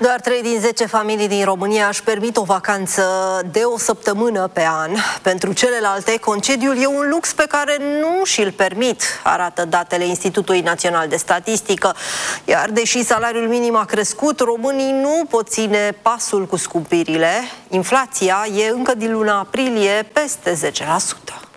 Doar 3 din 10 familii din România își permit o vacanță de o săptămână pe an. Pentru celelalte, concediul e un lux pe care nu și-l permit, arată datele Institutului Național de Statistică. Iar deși salariul minim a crescut, românii nu pot ține pasul cu scumpirile. Inflația e încă din luna aprilie peste 10%.